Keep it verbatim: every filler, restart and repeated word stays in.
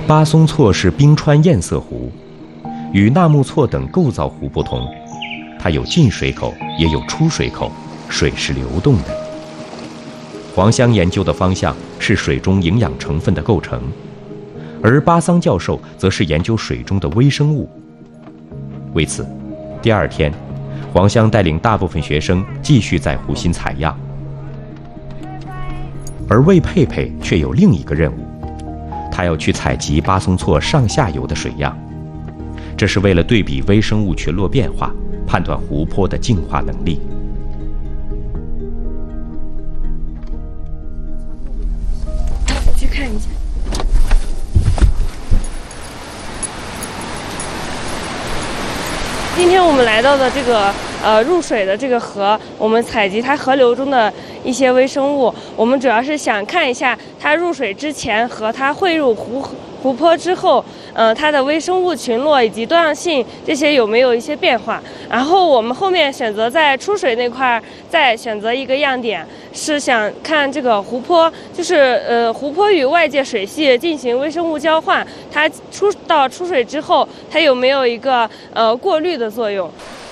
巴松措是冰川堰塞湖，与纳木错等构造湖不同，它有进水口也有出水口，水是流动的。黄香研究的方向是水中营养成分的构成，而巴桑教授则是研究水中的微生物。为此，第二天，黄香带领大部分学生继续在湖心采样，而魏佩佩却有另一个任务，他要去采集巴松措上下游的水样，这是为了对比微生物群落变化，判断湖泊的净化能力。 去看一下。今天我们来到的这个呃入水的这个河，我们采集它河流中的一些微生物。我们主要是想看一下它入水之前和它汇入湖湖泊之后，呃，它的微生物群落以及多样性这些有没有一些变化。然后我们后面选择在出水那块再选择一个样点，是想看这个湖泊，就是呃湖泊与外界水系进行微生物交换，它出到出水之后，它有没有一个呃过滤的作用。